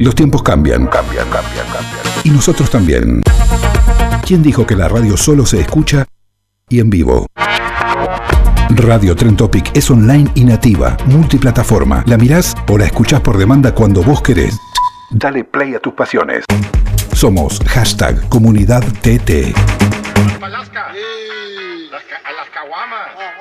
Los tiempos cambian. Y nosotros también. ¿Quién dijo que la radio solo se escucha y en vivo? Radio Tren Topic es online y nativa, multiplataforma. La mirás o la escuchás por demanda cuando vos querés. Dale play a tus pasiones. Somos #ComunidadTT. Alaska. Sí. Las caguamas.